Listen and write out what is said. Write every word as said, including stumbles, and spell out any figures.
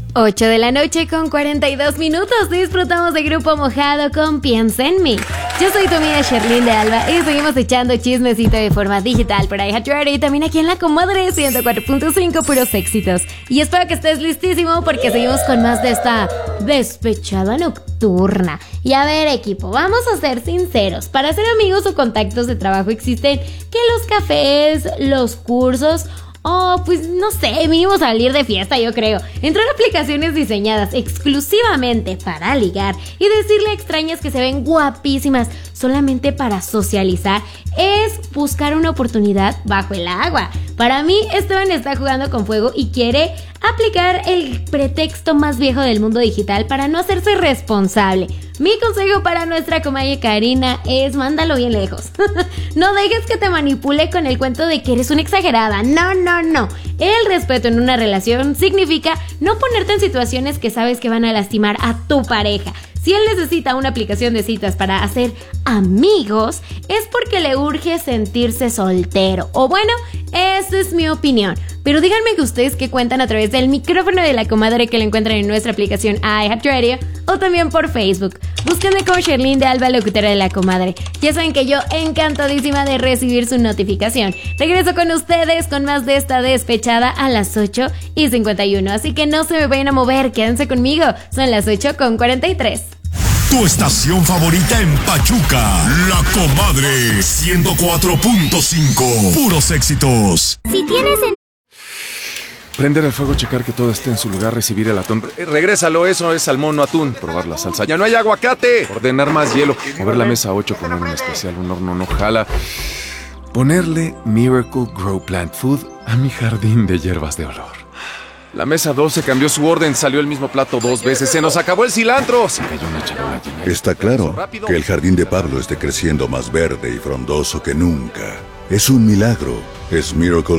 ocho de la noche con cuarenta y dos minutos. Disfrutamos de Grupo Mojado con Piensa en mí. Yo soy tu amiga Sherlyn de Alba y seguimos echando chismecito de forma digital por iHeartRadio y también aquí en La Comadre ciento cuatro punto cinco, puros éxitos. Y espero que estés listísimo porque seguimos con más de esta despechada nocturna. Y a ver, equipo, vamos a ser sinceros. Para hacer amigos o contactos de trabajo existen que los cafés, los cursos o pues no sé, mínimo salir de fiesta, yo creo. Entrar a aplicaciones diseñadas exclusivamente para ligar y decirle a extrañas que se ven guapísimas solamente para socializar es buscar una oportunidad bajo el agua. Para mí, Esteban está jugando con fuego y quiere aplicar el pretexto más viejo del mundo digital para no hacerse responsable. Mi consejo para nuestra comadre Karina es mándalo bien lejos. No dejes que te manipule con el cuento de que eres una exagerada. No, no, no. El respeto en una relación significa no ponerte en situaciones que sabes que van a lastimar a tu pareja. Si él necesita una aplicación de citas para hacer amigos, es porque le urge sentirse soltero. O bueno, esa es mi opinión. Pero díganme que ustedes que cuentan a través del micrófono de La Comadre que lo encuentran en nuestra aplicación iHeartRadio o también por Facebook. Búsquenme como Sherlyn de Alba, locutora de La Comadre. Ya saben que yo encantadísima de recibir su notificación. Regreso con ustedes con más de esta despechada a las ocho y cincuenta y uno. Así que no se me vayan a mover, quédense conmigo. Son las ocho con cuarenta y tres. Tu estación favorita en Pachuca, La Comadre ciento cuatro punto cinco. Puros éxitos. Si tienes en... Prender el fuego, checar que todo esté en su lugar, recibir el atún. Eh, regrésalo, eso es salmón, no atún. Probar la salsa. ¡Ya no hay aguacate! Ordenar más hielo. Mover la mesa a ocho, poner un especial, un horno no jala. Ponerle Miracle Grow Plant Food a mi jardín de hierbas de olor. La mesa doce cambió su orden, salió el mismo plato dos veces. ¡Se nos acabó el cilantro! Se cayó una charola llena de... Está claro que el jardín de Pablo esté creciendo más verde y frondoso que nunca. Es un milagro. Es Miracle